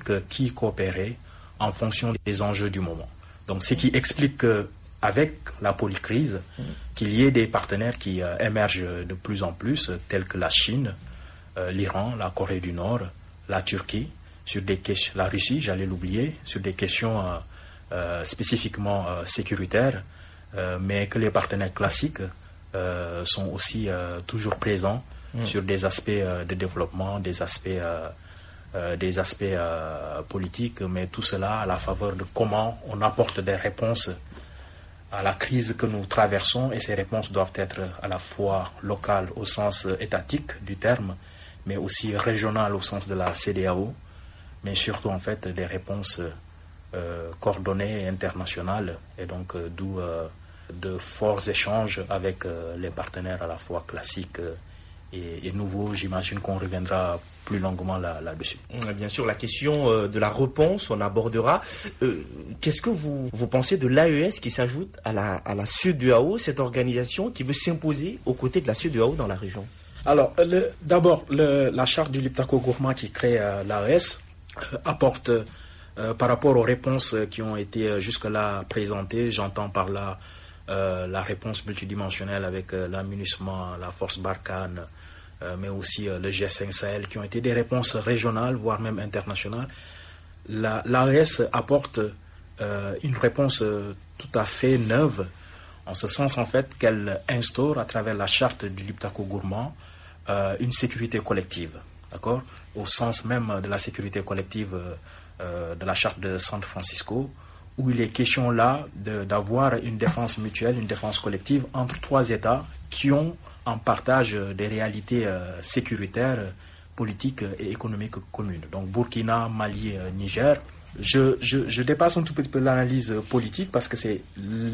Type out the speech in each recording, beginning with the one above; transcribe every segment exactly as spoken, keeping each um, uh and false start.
qui coopéraient en fonction des enjeux du moment. Donc, ce qui explique qu'avec la polycrise, mmh. qu'il y ait des partenaires qui euh, émergent de plus en plus, tels que la Chine, euh, l'Iran, la Corée du Nord, la Turquie, sur des questions, la Russie, j'allais l'oublier, sur des questions euh, euh, spécifiquement euh, sécuritaires, euh, mais que les partenaires classiques euh, sont aussi euh, toujours présents mmh. sur des aspects euh, de développement, des aspects... Euh, Euh, des aspects euh, politiques, mais tout cela à la faveur de comment on apporte des réponses à la crise que nous traversons, et ces réponses doivent être à la fois locales au sens étatique du terme, mais aussi régionales au sens de la C E D E A O, mais surtout en fait des réponses euh, coordonnées et internationales, et donc euh, d'où euh, de forts échanges avec euh, les partenaires à la fois classiques euh, et, et nouveaux. J'imagine qu'on reviendra plus longuement là, là-dessus. Bien sûr, la question euh, de la réponse, on abordera. Euh, qu'est-ce que vous, vous pensez de l'A E S qui s'ajoute à la, à la C E D E A O, cette organisation qui veut s'imposer aux côtés de la C E D E A O dans la région? Alors, le, d'abord, le, la charte du Liptako Gourma qui crée euh, l'A E S euh, apporte, euh, par rapport aux réponses qui ont été euh, jusque-là présentées, j'entends par là euh, la réponse multidimensionnelle avec euh, la MINUSMA, la force Barkhane, Euh, mais aussi euh, le G cinq Sahel, qui ont été des réponses régionales, voire même internationales. La, l'A E S apporte euh, une réponse euh, tout à fait neuve, en ce sens en fait qu'elle instaure à travers la charte du Liptako Gourma euh, une sécurité collective, d'accord, au sens même de la sécurité collective euh, de la charte de San Francisco, où il est question là de, d'avoir une défense mutuelle, une défense collective entre trois États qui ont en partage des réalités euh, sécuritaires, politiques et économiques communes. Donc Burkina, Mali, euh, Niger. Je, je, je dépasse un tout petit peu l'analyse politique parce que c'est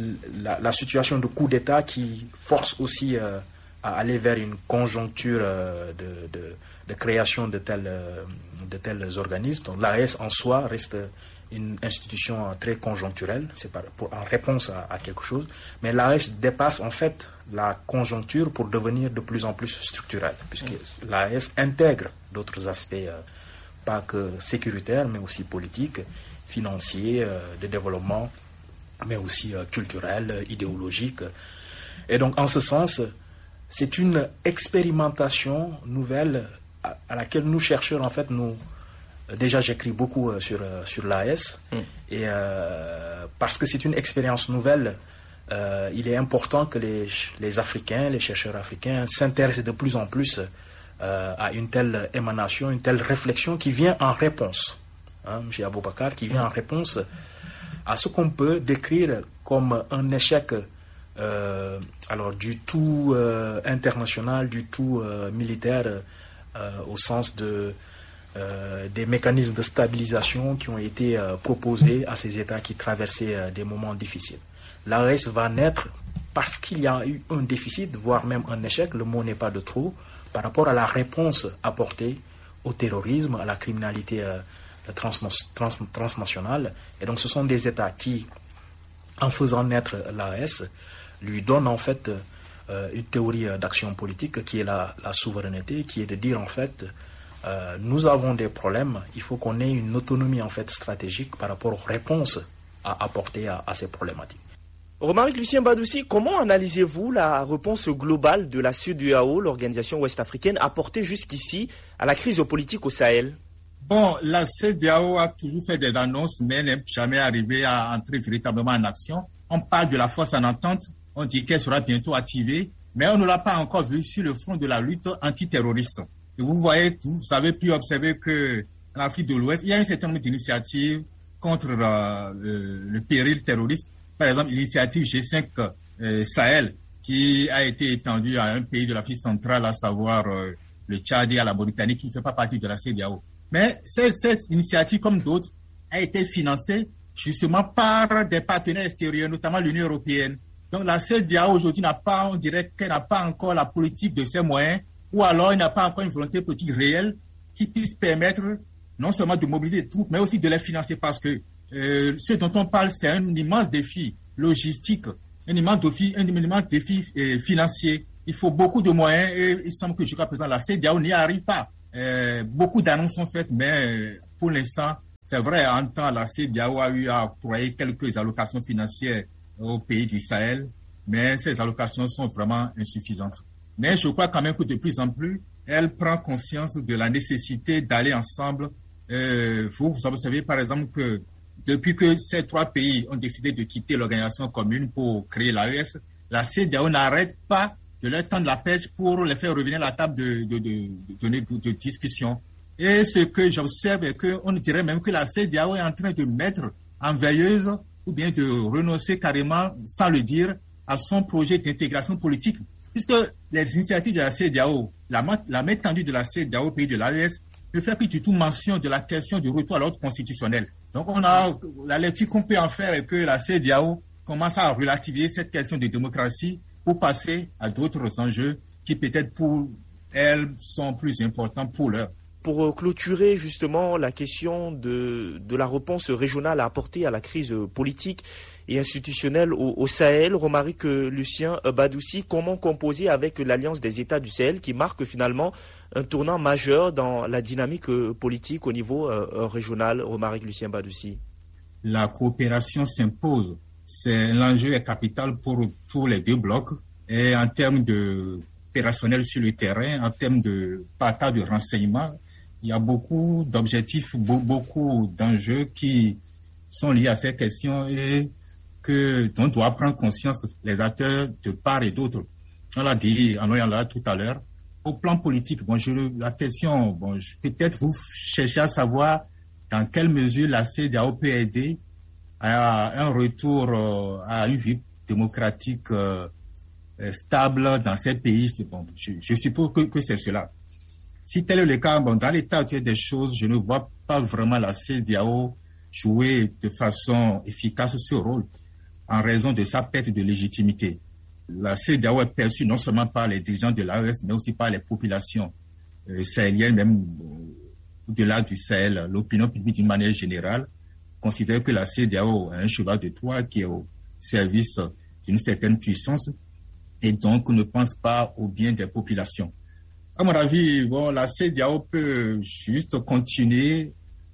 la, la situation de coup d'État qui force aussi euh, à aller vers une conjoncture euh, de, de, de création de tels, euh, de tels organismes. Donc l'A E S en soi reste une institution très conjoncturelle, c'est pas pour, en réponse à, à quelque chose, mais l'A E S dépasse en fait la conjoncture pour devenir de plus en plus structurelle, puisque mmh. l'A E S intègre d'autres aspects, euh, pas que sécuritaires, mais aussi politiques, financiers, euh, de développement, mais aussi euh, culturels, idéologiques. Et donc, en ce sens, c'est une expérimentation nouvelle à, à laquelle nous, chercheurs, en fait, nous... Déjà, j'écris beaucoup euh, sur, euh, sur l'A E S, mmh. et euh, parce que c'est une expérience nouvelle, euh, il est important que les, les Africains, les chercheurs africains s'intéressent de plus en plus euh, à une telle émanation, une telle réflexion qui vient en réponse, hein, M. Aboubakar, qui vient mmh. en réponse à ce qu'on peut décrire comme un échec euh, alors, du tout euh, international, du tout euh, militaire, euh, au sens de... Euh, des mécanismes de stabilisation qui ont été euh, proposés à ces États qui traversaient euh, des moments difficiles. L'A E S va naître parce qu'il y a eu un déficit, voire même un échec, le mot n'est pas de trop, par rapport à la réponse apportée au terrorisme, à la criminalité euh, transna- trans- transnationale. Et donc ce sont des États qui, en faisant naître l'A E S, lui donnent en fait euh, une théorie d'action politique qui est la, la souveraineté, qui est de dire en fait... Euh, nous avons des problèmes, il faut qu'on ait une autonomie en fait stratégique par rapport aux réponses à apporter à, à ces problématiques. Romaric Lucien Badoussi, comment analysez-vous la réponse globale de la C E D E A O, l'organisation ouest-africaine, apportée jusqu'ici à la crise politique au Sahel? Bon, la C E D E A O a toujours fait des annonces, mais n'est jamais arrivée à entrer véritablement en action. On parle de la force en entente, on dit qu'elle sera bientôt activée, mais on ne l'a pas encore vue sur le front de la lutte antiterroriste. Et vous voyez, vous avez pu observer que en Afrique de l'Ouest, il y a un certain nombre d'initiatives contre euh, le, le péril terroriste. Par exemple, l'initiative G cinq euh, Sahel, qui a été étendue à un pays de l'Afrique centrale, à savoir euh, le Tchad et à la Mauritanie, qui ne fait pas partie de la C E D E A O. Mais cette, cette initiative, comme d'autres, a été financée justement par des partenaires extérieurs, notamment l'Union européenne. Donc la C E D E A O aujourd'hui n'a pas, on dirait qu'elle n'a pas encore la politique de ses moyens, ou alors il n'a pas encore une volonté politique réelle qui puisse permettre non seulement de mobiliser des troupes, mais aussi de les financer, parce que euh, ce dont on parle, c'est un immense défi logistique, un immense défi, un immense défi euh, financier. Il faut beaucoup de moyens et il semble que jusqu'à présent, la C E D E A O n'y arrive pas. Euh, beaucoup d'annonces sont faites, mais euh, pour l'instant, C'est vrai, en temps, la CEDEAO a eu à octroyer quelques allocations financières aux pays du Sahel, mais ces allocations sont vraiment insuffisantes. Mais je crois quand même que de plus en plus, elle prend conscience de la nécessité d'aller ensemble. Euh, vous, vous observez par exemple que depuis que ces trois pays ont décidé de quitter l'organisation commune pour créer l'A E S, la CEDEAO n'arrête pas de leur tendre la pêche pour les faire revenir à la table de, de, de, de, de, de discussion. Et ce que j'observe est qu'on dirait même que la CEDEAO est en train de mettre en veilleuse ou bien de renoncer carrément, sans le dire, à son projet d'intégration politique. Puisque les initiatives de la CEDEAO, la, la main tendue de la CEDEAO au pays de l'A E S, ne fait plus du tout mention de la question du retour à l'ordre constitutionnel. Donc on a, la lecture qu'on peut en faire est que la CEDEAO commence à relativiser cette question de démocratie pour passer à d'autres enjeux qui peut-être pour elles sont plus importants pour l'heure. Pour clôturer justement la question de, de la réponse régionale à apporter à la crise politique et institutionnelle au, au Sahel, Romaric Lucien Badoussi, comment composer avec l'Alliance des États du Sahel qui marque finalement un tournant majeur dans la dynamique politique au niveau euh, régional, Romaric Lucien Badoussi? La coopération s'impose. C'est l'enjeu est capital pour tous les deux blocs et en termes de opérationnel sur le terrain, en termes de partage de renseignements, il y a beaucoup d'objectifs, beaucoup d'enjeux qui sont liés à ces questions et que dont doivent prendre conscience les acteurs de part et d'autre. On l'a dit, en ayant là tout à l'heure. Au plan politique, bon, je, la question, bon, peut-être vous cherchez à savoir dans quelle mesure la CEDEAO peut aider à un retour euh, à une vie démocratique euh, stable dans ces pays. Bon, je, je suppose que, que c'est cela. Si tel est le cas, bon, dans l'état actuel des choses, je ne vois pas vraiment la CEDEAO jouer de façon efficace ce rôle en raison de sa perte de légitimité. La CEDEAO est perçue non seulement par les dirigeants de l'A E S, mais aussi par les populations euh, sahéliennes, même euh, au-delà du Sahel. L'opinion publique d'une manière générale considère que la CEDEAO a un cheval de Troie qui est au service d'une certaine puissance et donc ne pense pas au bien des populations. À mon avis, bon, la CEDEAO peut juste continuer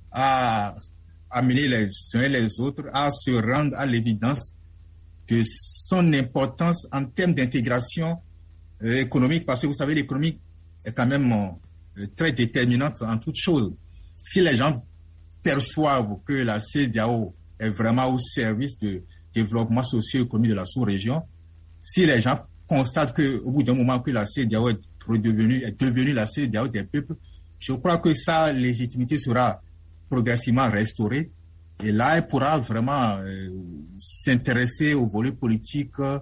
à amener les uns et les autres à se rendre à l'évidence de son importance en termes d'intégration euh, économique, parce que vous savez, l'économie est quand même euh, très déterminante en toutes choses. Si les gens perçoivent que la CEDEAO est vraiment au service du développement socio-économique de la sous-région, si les gens constatent qu'au bout d'un moment que la CEDEAO est redevenue, est devenue la CEDEAO des peuples, je crois que sa légitimité sera progressivement restaurée. Et là, elle pourra vraiment euh, s'intéresser au volet politique euh,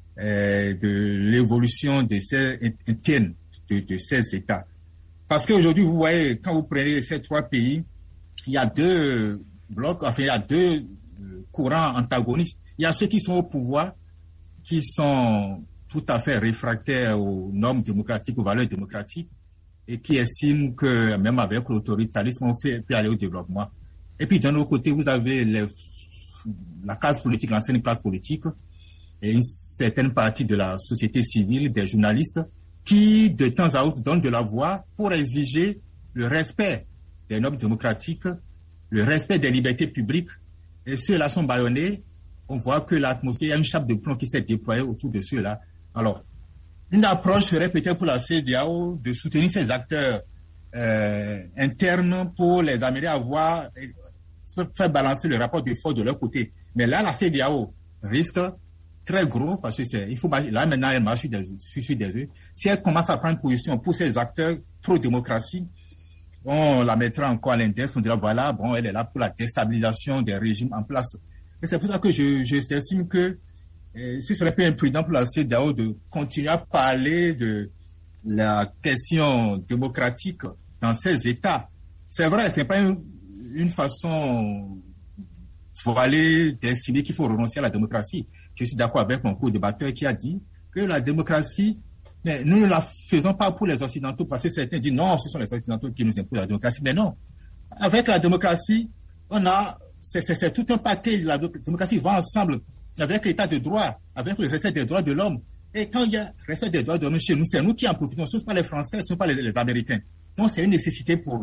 de l'évolution de ces internes de, de ces États. Parce qu'aujourd'hui, vous voyez, quand vous prenez ces trois pays, il y a deux blocs, enfin, il y a deux euh, courants antagonistes. Il y a ceux qui sont au pouvoir, qui sont tout à fait réfractaires aux normes démocratiques, aux valeurs démocratiques, et qui estiment que même avec l'autoritarisme, on fait, peut aller au développement. Et puis, d'un autre côté, vous avez les, la classe politique, l'ancienne classe politique, et une certaine partie de la société civile, des journalistes, qui, de temps à autre, donnent de la voix pour exiger le respect des normes démocratiques, le respect des libertés publiques. Et ceux-là sont bâillonnés. On voit que l'atmosphère, il y a une chape de plomb qui s'est déployée autour de ceux-là. Alors, une approche serait peut-être pour la CEDEAO de soutenir ces acteurs euh, internes pour les amener à voir, faire balancer le rapport de force de leur côté. Mais là, la CEDEAO risque très gros parce que c'est, il faut, là maintenant, elle marche sur des, sur des œufs. Si elle commence à prendre position pour ces acteurs pro-démocratie, on la mettra encore à l'index, on dira voilà, bon, elle est là pour la déstabilisation des régimes en place. Et c'est pour ça que je, je estime que euh, ce serait peu imprudent pour la CEDEAO de continuer à parler de la question démocratique dans ces États. C'est vrai, c'est pas une, une façon voilée d'estimer qu'il faut renoncer à la démocratie. Je suis d'accord avec mon co-débatteur qui a dit que la démocratie, mais nous ne la faisons pas pour les Occidentaux, parce que certains disent non, ce sont les Occidentaux qui nous imposent la démocratie. Mais non. Avec la démocratie, on a, c'est, c'est, c'est tout un paquet. La démocratie va ensemble avec l'état de droit, avec le respect des droits de l'homme. Et quand il y a respect des droits de l'homme chez nous, c'est nous qui en profitons. Ce ne sont pas les Français, ce ne sont pas les, les Américains. Donc c'est une nécessité pour nous.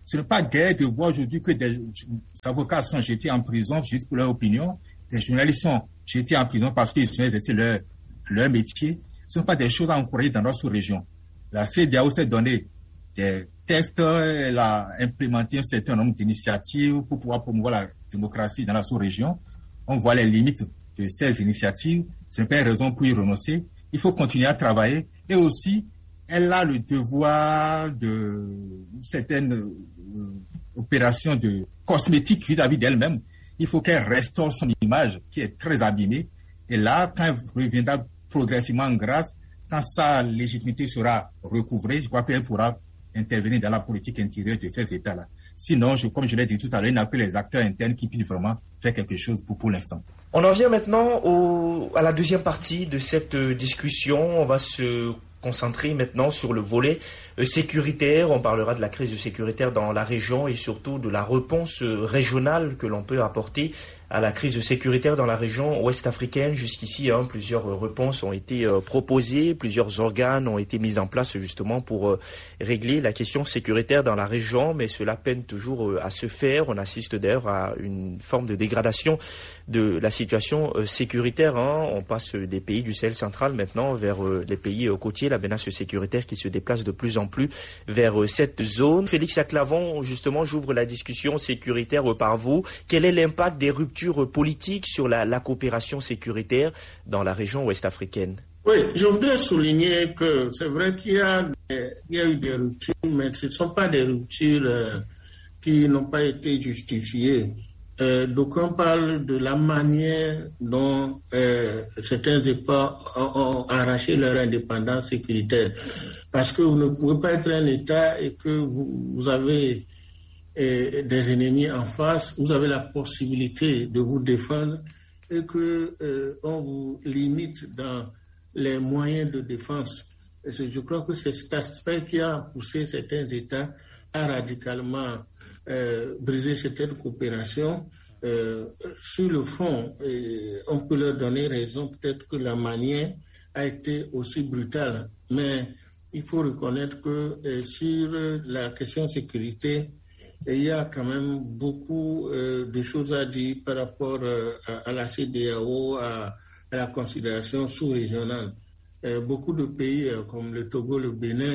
Ce n'est pas guère de voir aujourd'hui que des avocats sont jetés en prison juste pour leur opinion, des journalistes sont jetés en prison parce qu'ils ont exercé leur, leur métier. Ce ne sont pas des choses à encourager dans notre sous-région. La C E D E A O s'est donné des tests, elle a implémenté un certain nombre d'initiatives pour pouvoir promouvoir la démocratie dans la sous-région. On voit les limites de ces initiatives. Ce n'est pas une raison pour y renoncer. Il faut continuer à travailler. Et aussi, elle a le devoir de certaines euh, opérations de cosmétique vis-à-vis d'elle-même. Il faut qu'elle restaure son image qui est très abîmée. Et là, quand elle reviendra progressivement en grâce, quand sa légitimité sera recouvrée, je crois qu'elle pourra intervenir dans la politique intérieure de ces États-là. Sinon, je, comme je l'ai dit tout à l'heure, il n'y a que les acteurs internes qui puissent vraiment faire quelque chose pour, pour l'instant. On en vient maintenant au, à la deuxième partie de cette discussion. On va se concentrer maintenant sur le volet sécuritaire. On parlera de la crise sécuritaire dans la région et surtout de la réponse régionale que l'on peut apporter à la crise sécuritaire dans la région ouest africaine. Jusqu'ici, hein, plusieurs réponses ont été euh, proposées, plusieurs organes ont été mis en place justement pour euh, régler la question sécuritaire dans la région, mais cela peine toujours euh, à se faire. On assiste d'ailleurs à une forme de dégradation de la situation euh, sécuritaire. Hein. On passe des pays du Sahel central maintenant vers euh, les pays euh, côtiers, la menace sécuritaire qui se déplace de plus en plus vers euh, cette zone. Félix Aclavon, justement, j'ouvre la discussion sécuritaire euh, par vous. Quel est l'impact des ruptures politique sur la, la coopération sécuritaire dans la région ouest africaine? Oui, je voudrais souligner que c'est vrai qu'il y a, des, il y a eu des ruptures, mais ce ne sont pas des ruptures euh, qui n'ont pas été justifiées. Euh, d'aucuns parlent de la manière dont euh, certains États ont, ont arraché leur indépendance sécuritaire. Parce que vous ne pouvez pas être un État et que vous, vous avez et des ennemis en face, vous avez la possibilité de vous défendre et que euh, on vous limite dans les moyens de défense. Je, je crois que c'est cet aspect qui a poussé certains États à radicalement euh, briser certaines coopérations. Euh, sur le fond, et on peut leur donner raison, peut-être que la manière a été aussi brutale, mais il faut reconnaître que euh, sur la question de sécurité, et il y a quand même beaucoup euh, de choses à dire par rapport euh, à, à la C E D E A O, à, à la considération sous-régionale. Euh, beaucoup de pays euh, comme le Togo, le Bénin,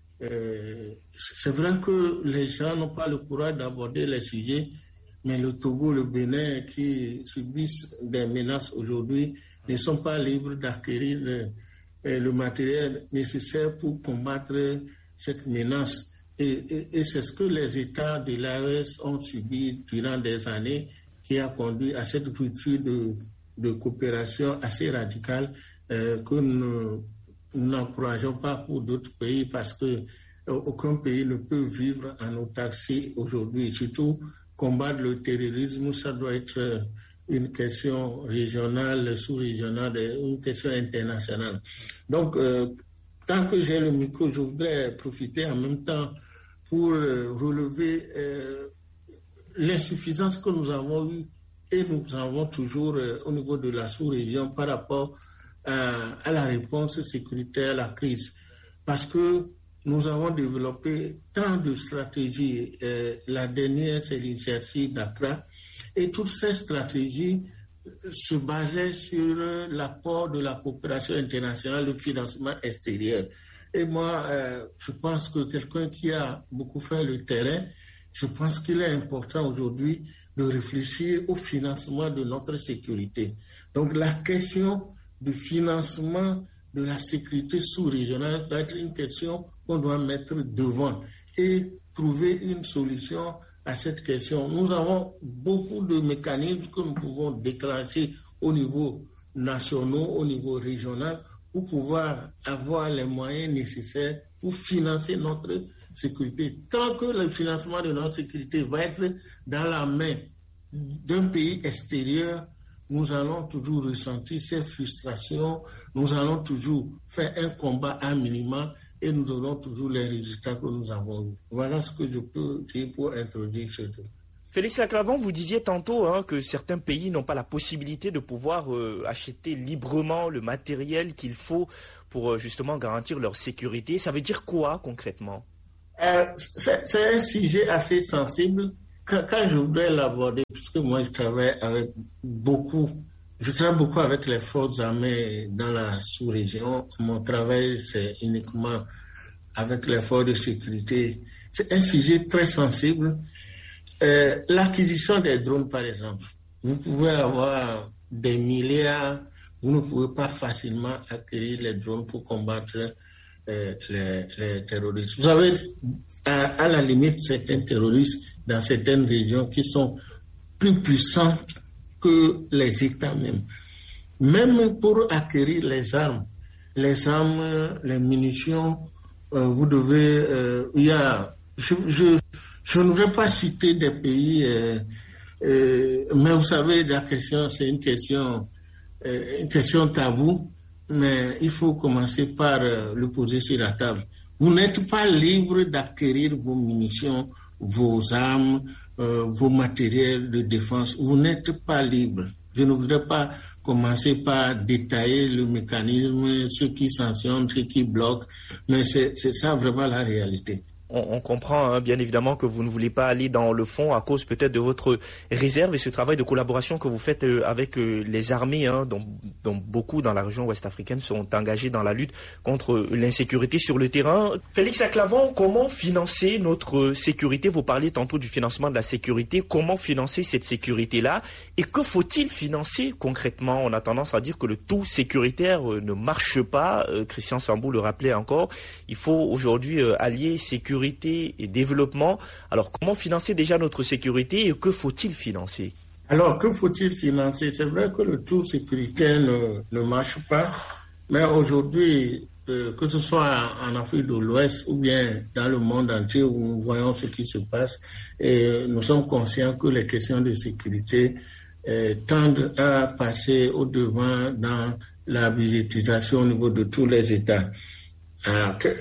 euh, c'est vrai que les gens n'ont pas le courage d'aborder les sujets, mais le Togo, le Bénin qui subissent des menaces aujourd'hui ne sont pas libres d'acquérir le, le matériel nécessaire pour combattre cette menace. Et, et, et c'est ce que les États de l'A E S ont subi durant des années qui a conduit à cette rupture de, de coopération assez radicale euh, que nous n'encourageons pas pour d'autres pays parce que euh, aucun pays ne peut vivre en autarcie aujourd'hui. Surtout, combattre le terrorisme, ça doit être une question régionale, sous-régionale, une question internationale. Donc, euh, tant que j'ai le micro, je voudrais profiter en même temps pour euh, relever euh, l'insuffisance que nous avons eue et nous avons toujours euh, au niveau de la sous-région par rapport à, à la réponse sécuritaire à la crise. Parce que nous avons développé tant de stratégies. Euh, la dernière, c'est l'initiative d'Accra. Et toutes ces stratégies se basaient sur l'apport de la coopération internationale, le financement extérieur. Et moi, euh, je pense que quelqu'un qui a beaucoup fait le terrain, je pense qu'il est important aujourd'hui de réfléchir au financement de notre sécurité. Donc la question du financement de la sécurité sous-régionale doit être une question qu'on doit mettre devant et trouver une solution à cette question. Nous avons beaucoup de mécanismes que nous pouvons déclencher au niveau national, au niveau régional, pour pouvoir avoir les moyens nécessaires pour financer notre sécurité. Tant que le financement de notre sécurité va être dans la main d'un pays extérieur, nous allons toujours ressentir ces frustrations, nous allons toujours faire un combat à minima et nous aurons toujours les résultats que nous avons eus. Voilà ce que je peux dire pour introduire ce truc. Félix Aclavon, vous disiez tantôt hein, que certains pays n'ont pas la possibilité de pouvoir euh, acheter librement le matériel qu'il faut pour euh, justement garantir leur sécurité. Ça veut dire quoi concrètement ? Euh, c'est, c'est un sujet assez sensible. Quand, quand je voudrais l'aborder, puisque moi je travaille avec beaucoup, je travaille beaucoup avec les forces armées dans la sous-région. Mon travail, c'est uniquement avec les forces de sécurité. C'est un sujet très sensible. Euh, l'acquisition des drones, par exemple. Vous pouvez avoir des milliards, vous ne pouvez pas facilement acquérir les drones pour combattre euh, les, les terroristes. Vous avez, à, à la limite, certains terroristes dans certaines régions qui sont plus puissants que les États même. Même pour acquérir les armes, les armes, les munitions, euh, vous devez, euh, il y a, je, je, je ne vais pas citer des pays, euh, euh, mais vous savez, la question, c'est une question, euh, une question taboue, mais il faut commencer par euh, le poser sur la table. Vous n'êtes pas libre d'acquérir vos munitions, vos armes, euh, vos matériels de défense. Vous n'êtes pas libre. Je ne voudrais pas commencer par détailler le mécanisme, ce qui sanctionne, ce qui bloque, mais c'est, c'est ça vraiment la réalité. On, on comprend hein, bien évidemment que vous ne voulez pas aller dans le fond à cause peut-être de votre réserve et ce travail de collaboration que vous faites euh, avec euh, les armées, hein, dont, dont beaucoup dans la région ouest africaine sont engagés dans la lutte contre l'insécurité sur le terrain. Félix Aklavon, comment financer notre sécurité? Vous parliez tantôt du financement de la sécurité. Comment financer cette sécurité-là? Et que faut-il financer concrètement? On a tendance à dire que le tout sécuritaire euh, ne marche pas. Euh, Christian Sambou le rappelait encore. Il faut aujourd'hui euh, allier sécurité et développement. Alors, comment financer déjà notre sécurité et que faut-il financer? Alors, que faut-il financer? C'est vrai que le tout sécuritaire ne, ne marche pas, mais aujourd'hui, euh, que ce soit en Afrique de l'Ouest ou bien dans le monde entier où nous voyons ce qui se passe, et nous sommes conscients que les questions de sécurité euh, tendent à passer au devant dans la budgétisation au niveau de tous les États. Alors, que,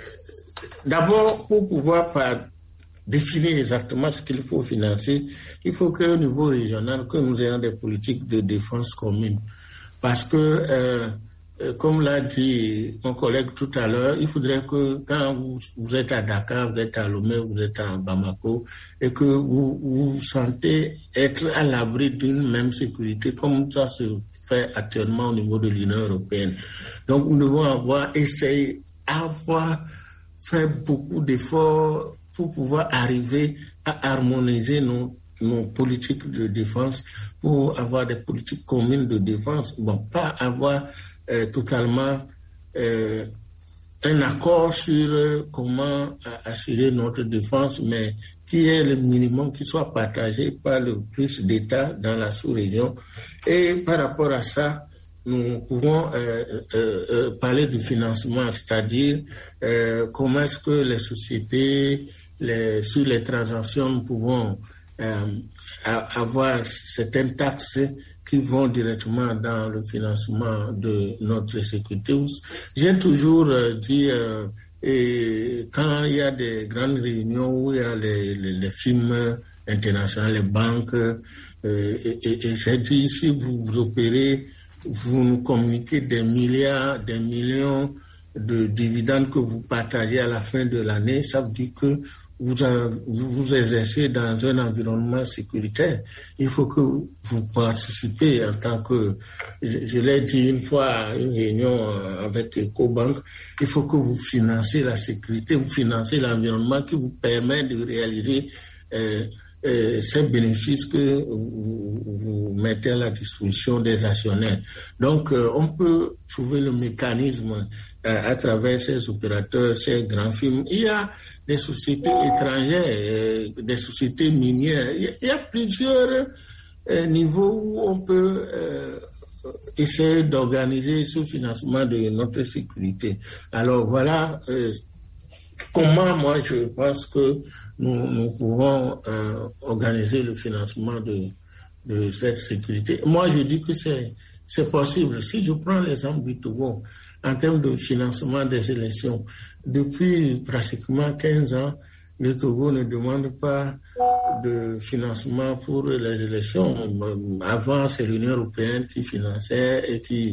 D'abord, pour pouvoir pas définir exactement ce qu'il faut financer, il faut qu'au niveau régional, que nous ayons des politiques de défense communes. Parce que, euh, comme l'a dit mon collègue tout à l'heure, il faudrait que quand vous, vous êtes à Dakar, vous êtes à Lomé, vous êtes à Bamako, et que vous vous, vous sentez être à l'abri d'une même sécurité, comme ça se fait actuellement au niveau de l'Union européenne. Donc, nous devons avoir essayé, avoir faire beaucoup d'efforts pour pouvoir arriver à harmoniser nos, nos politiques de défense, pour avoir des politiques communes de défense. Bon, pas avoir euh, totalement euh, un accord sur euh, comment assurer notre défense, mais qui est le minimum qui soit partagé par le plus d'États dans la sous-région. Et par rapport à ça, nous pouvons euh, euh, euh, parler du financement, c'est-à-dire euh, comment est-ce que les sociétés, les, sur les transactions, nous pouvons euh, avoir certaines taxes qui vont directement dans le financement de notre sécurité. J'ai toujours euh, dit, euh, et quand il y a des grandes réunions où il y a les, les, les firmes internationales, les banques, euh, et, et, et j'ai dit, si vous, vous opérez, vous nous communiquez des milliards, des millions de dividendes que vous partagez à la fin de l'année, ça veut dire que vous, vous vous exercez dans un environnement sécuritaire. Il faut que vous participez en tant que, je, je l'ai dit une fois à une réunion avec EcoBank, il faut que vous financez la sécurité, vous financez l'environnement qui vous permet de réaliser euh, Euh, ces bénéfices que vous, vous mettez à la disposition des actionnaires. Donc, euh, on peut trouver le mécanisme euh, à travers ces opérateurs, ces grands firmes. Il y a des sociétés étrangères, euh, des sociétés minières. Il y a, il y a plusieurs euh, niveaux où on peut euh, essayer d'organiser ce financement de notre sécurité. Alors, voilà euh, comment moi je pense que nous, nous pouvons euh, organiser le financement de, de cette sécurité. Moi je dis que c'est, c'est possible. Si je prends l'exemple du Togo, en termes de financement des élections, depuis pratiquement quinze ans, le Togo ne demande pas de financement pour les élections. Avant, c'est l'Union européenne qui finançait et qui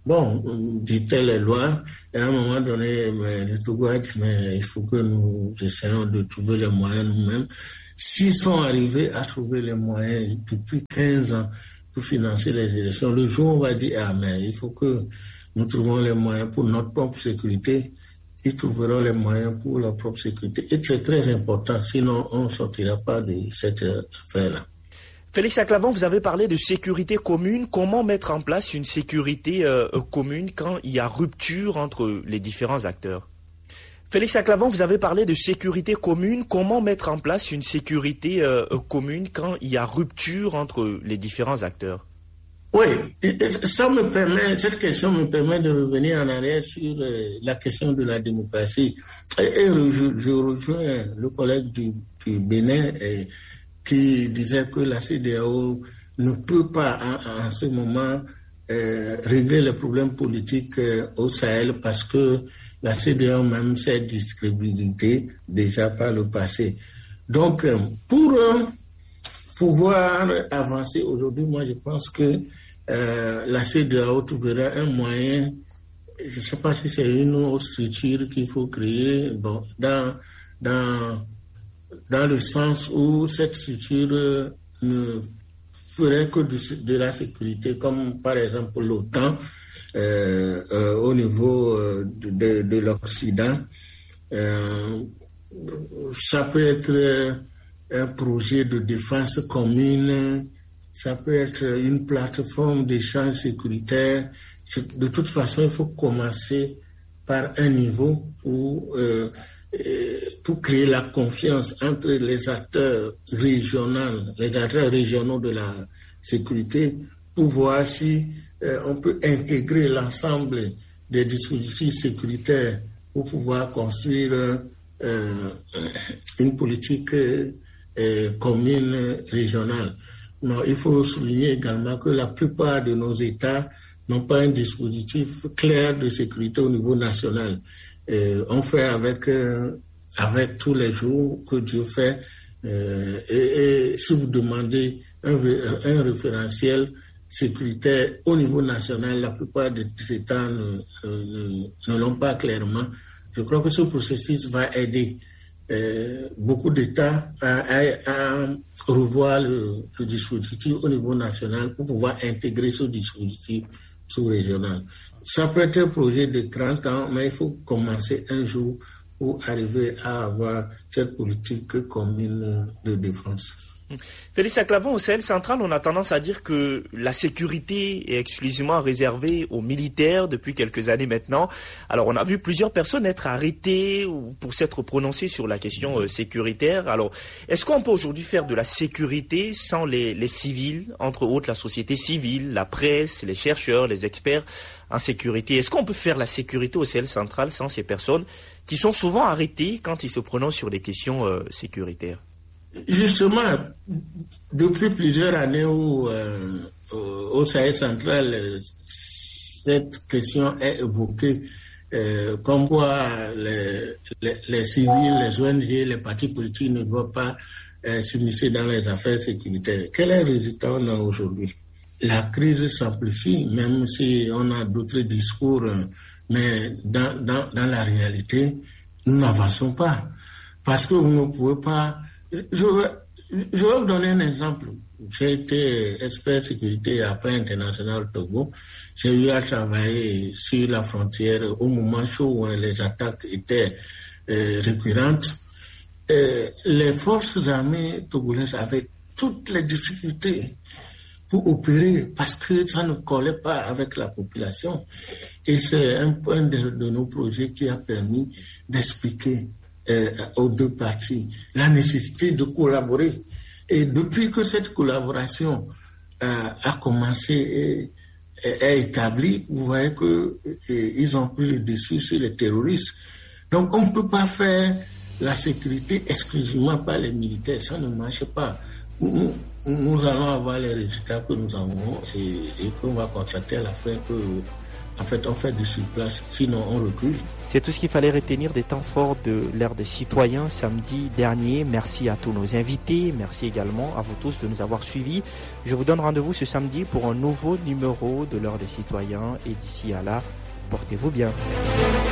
bon, dit-elle les lois, et à un moment donné, mais, le Togo a dit, mais il faut que nous essayons de trouver les moyens nous-mêmes. S'ils sont arrivés à trouver les moyens depuis quinze ans pour financer les élections, le jour où on va dire, ah, mais il faut que nous trouvons les moyens pour notre propre sécurité, ils trouveront les moyens pour leur propre sécurité. Et c'est très important, sinon on ne sortira pas de cette affaire-là. Félix Aclavant, vous avez parlé de sécurité commune. Comment mettre en place une sécurité euh, commune quand il y a rupture entre les différents acteurs? Félix Aclavant, vous avez parlé de sécurité commune. Comment mettre en place une sécurité euh, commune quand il y a rupture entre les différents acteurs? Oui, ça me permet, cette question me permet de revenir en arrière sur euh, la question de la démocratie. Et, et je, je rejoins le collègue du, du Bénin et, qui disait que la C D A O ne peut pas en, en ce moment euh, régler les problèmes politiques euh, au Sahel parce que la C D A O même s'est discréditée déjà par le passé. Donc, euh, pour euh, pouvoir avancer aujourd'hui, moi je pense que euh, la C D A O trouvera un moyen, je ne sais pas si c'est une autre structure qu'il faut créer, bon, dans, dans dans le sens où cette structure ne ferait que de, de la sécurité, comme par exemple l'OTAN euh, euh, au niveau euh, de, de, de l'Occident. Euh, ça peut être un projet de défense commune, ça peut être une plateforme d'échange sécuritaire. De toute façon, il faut commencer par un niveau où euh, pour créer la confiance entre les acteurs régionaux, les acteurs régionaux de la sécurité, pour voir si euh, on peut intégrer l'ensemble des dispositifs sécuritaires pour pouvoir construire euh, une politique euh, commune régionale. Non, il faut souligner également que la plupart de nos États n'ont pas un dispositif clair de sécurité au niveau national. Euh, on fait avec euh, avec tous les jours que Dieu fait. Euh, et, et si vous demandez un, un référentiel sécuritaire au niveau national, la plupart des États ne, ne, ne l'ont pas clairement. Je crois que ce processus va aider euh, beaucoup d'États à, à, à revoir le, le dispositif au niveau national pour pouvoir intégrer ce dispositif sous-régional. Ça peut être un projet de trente ans, mais il faut commencer un jour pour arriver à avoir cette politique commune de défense. Félix Aclavant, au Sahel central, on a tendance à dire que la sécurité est exclusivement réservée aux militaires depuis quelques années maintenant. Alors, on a vu plusieurs personnes être arrêtées pour s'être prononcées sur la question sécuritaire. Alors, est-ce qu'on peut aujourd'hui faire de la sécurité sans les, les civils, entre autres la société civile, la presse, les chercheurs, les experts en sécurité? Est-ce qu'on peut faire la sécurité au Sahel central sans ces personnes qui sont souvent arrêtées quand ils se prononcent sur les questions euh, sécuritaires? Justement, depuis plusieurs années où, euh, au Sahel central, cette question est évoquée, euh, comme quoi les, les, les civils, les O N G, les partis politiques ne doivent pas euh, s'immiscer dans les affaires sécuritaires. Quel est le résultat on a aujourd'hui? La crise s'amplifie, même si on a d'autres discours, mais dans, dans, dans la réalité, nous n'avançons pas. Parce que vous ne pouvez pas... Je vais, je vais vous donner un exemple. J'ai été expert sécurité à Paix International au Togo. J'ai eu à travailler sur la frontière au moment chaud où les attaques étaient euh, récurrentes. Et les forces armées togolaises avaient toutes les difficultés pour opérer parce que ça ne collait pas avec la population. Et c'est un point de, de nos projets qui a permis d'expliquer euh, aux deux parties la nécessité de collaborer. Et depuis que cette collaboration euh, a commencé et est établie, vous voyez qu'ils ont pris le dessus sur les terroristes. Donc on ne peut pas faire la sécurité exclusivement par les militaires, ça ne marche pas. Nous, nous allons avoir les résultats que nous avons et, et qu'on va constater à la fin que en fait, on fait du surplace, sinon on recule. C'est tout ce qu'il fallait retenir des temps forts de l'ère des citoyens samedi dernier. Merci à tous nos invités. Merci également à vous tous de nous avoir suivis. Je vous donne rendez-vous ce samedi pour un nouveau numéro de l'heure des citoyens. Et d'ici à là, portez-vous bien.